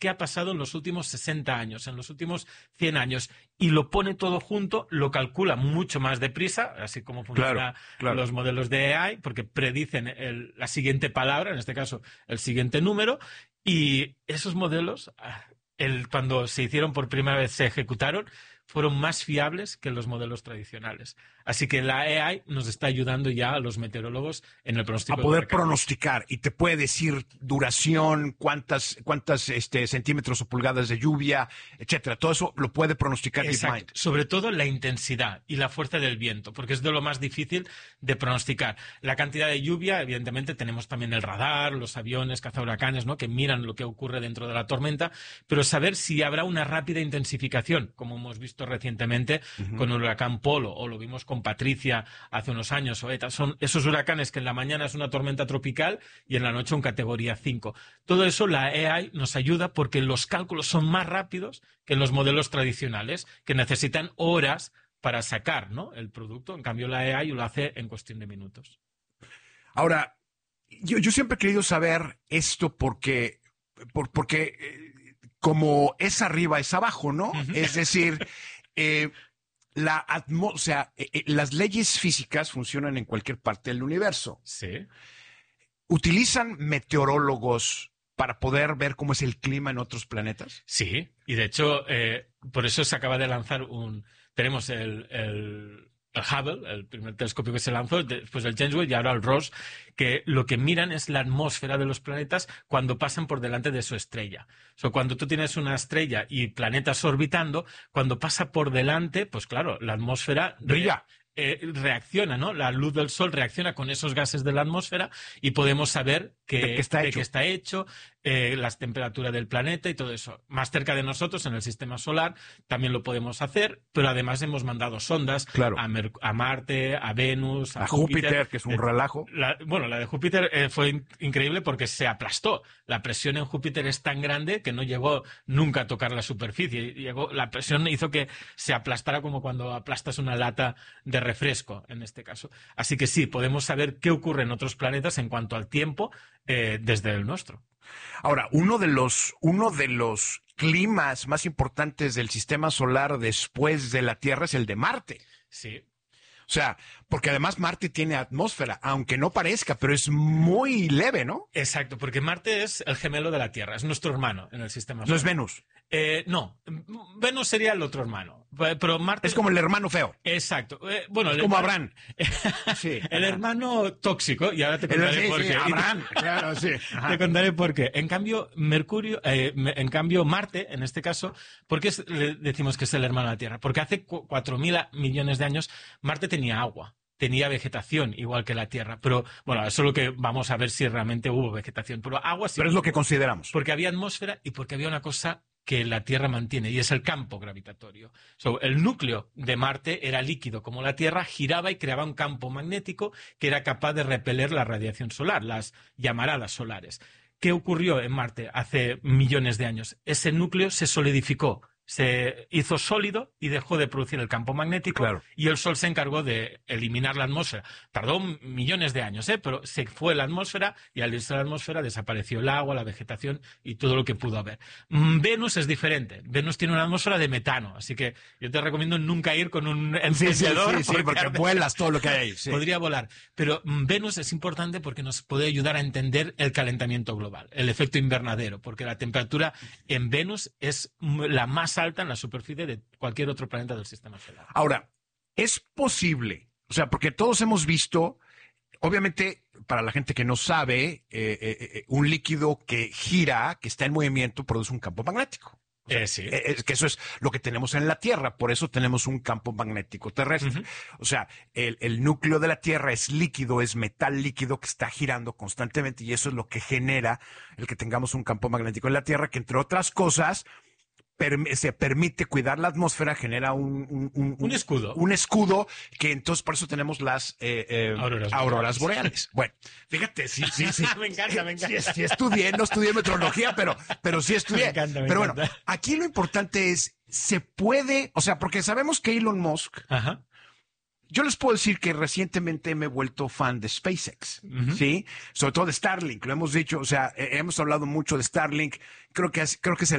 qué ha pasado en los últimos 60 años, en los últimos 100 años, y lo pone todo junto, lo calcula mucho más deprisa, así como funcionan los modelos de AI, porque predicen la siguiente palabra, en este caso el siguiente número, y esos modelos, cuando se hicieron por primera vez, se ejecutaron, fueron más fiables que los modelos tradicionales. Así que la AI nos está ayudando ya a los meteorólogos en el pronóstico. A poder pronosticar, y te puede decir duración, cuántas centímetros o pulgadas de lluvia, etcétera. Todo eso lo puede pronosticar DeepMind. Sobre todo la intensidad y la fuerza del viento, porque es de lo más difícil de pronosticar. La cantidad de lluvia, evidentemente, tenemos también el radar, los aviones, cazahuracanes, ¿no?, que miran lo que ocurre dentro de la tormenta, pero saber si habrá una rápida intensificación, como hemos visto recientemente con el huracán Polo, o lo vimos con Patricia hace unos años, o ETA. Son esos huracanes que en la mañana es una tormenta tropical y en la noche un categoría 5. Todo eso la AI nos ayuda porque los cálculos son más rápidos que los modelos tradicionales, que necesitan horas para sacar, ¿no?, el producto. En cambio, la AI lo hace en cuestión de minutos. Ahora, yo siempre he querido saber esto porque como es arriba, es abajo, ¿no? Es decir, las leyes físicas funcionan en cualquier parte del universo. Sí. ¿Utilizan meteorólogos para poder ver cómo es el clima en otros planetas? Sí, y de hecho, por eso se acaba de lanzar tenemos el Hubble, el primer telescopio que se lanzó, después el James Webb y ahora el Ross, que lo que miran es la atmósfera de los planetas cuando pasan por delante de su estrella. Cuando tú tienes una estrella y planetas orbitando, cuando pasa por delante, pues claro, la atmósfera brilla. Reacciona, ¿no? La luz del sol reacciona con esos gases de la atmósfera y podemos saber de qué está hecho, las temperaturas del planeta y todo eso. Más cerca de nosotros, en el sistema solar, también lo podemos hacer, pero además hemos mandado sondas a Marte, a Venus, a Júpiter, que es un relajo. La de Júpiter fue increíble porque se aplastó. La presión en Júpiter es tan grande que no llegó nunca a tocar la superficie. La presión hizo que se aplastara como cuando aplastas una lata de refresco, en este caso. Así que sí, podemos saber qué ocurre en otros planetas en cuanto al tiempo desde el nuestro. Ahora, uno de los climas más importantes del sistema solar después de la Tierra es el de Marte. Sí. O sea, porque además Marte tiene atmósfera, aunque no parezca, pero es muy leve, ¿no? Exacto, porque Marte es el gemelo de la Tierra, es nuestro hermano en el sistema solar. ¿No es Venus? No, Venus sería el otro hermano, pero Marte... Es como el hermano feo. Exacto. Es como Abraham. Sí, el hermano tóxico, y ahora te contaré por qué. Abraham, claro, sí. Ajá. Te contaré por qué. En cambio, Marte, en este caso, ¿por qué decimos que es el hermano de la Tierra? Porque hace 4.000 millones de años Marte tenía agua. Tenía vegetación, igual que la Tierra. Pero, bueno, eso es lo que vamos a ver si realmente hubo vegetación. Pero agua sí. Pero es lo que consideramos. Porque había atmósfera y porque había una cosa que la Tierra mantiene, y es el campo gravitatorio. El núcleo de Marte era líquido, como la Tierra, giraba y creaba un campo magnético que era capaz de repeler la radiación solar, las llamaradas solares. ¿Qué ocurrió en Marte hace millones de años? Ese núcleo se solidificó, se hizo sólido y dejó de producir el campo magnético, y el Sol se encargó de eliminar la atmósfera. Tardó millones de años, pero se fue la atmósfera, y al irse la atmósfera desapareció el agua, la vegetación y todo lo que pudo haber. Venus es diferente. Venus tiene una atmósfera de metano, así que yo te recomiendo nunca ir con un encendedor. Sí, porque vuelas todo lo que hay ahí. Sí. Podría volar. Pero Venus es importante porque nos puede ayudar a entender el calentamiento global, el efecto invernadero, porque la temperatura en Venus es la más alta en la superficie de cualquier otro planeta del sistema solar. Ahora, es posible, o sea, porque todos hemos visto, obviamente, para la gente que no sabe, un líquido que gira, que está en movimiento, produce un campo magnético. O sea, sí. Que eso es lo que tenemos en la Tierra, por eso tenemos un campo magnético terrestre. O sea, el núcleo de la Tierra es líquido, es metal líquido que está girando constantemente, y eso es lo que genera el que tengamos un campo magnético en la Tierra, que entre otras cosas se permite cuidar la atmósfera, genera un escudo. Un escudo que entonces por eso tenemos las auroras boreales. Bueno, fíjate, sí. Me encanta. Sí estudié, no estudié meteorología, pero sí estudié. Me encanta. Pero bueno, aquí lo importante es, se puede, o sea, porque sabemos que Elon Musk Yo les puedo decir que recientemente me he vuelto fan de SpaceX, ¿sí? Sobre todo de Starlink, lo hemos dicho, o sea, hemos hablado mucho de Starlink. Creo que es el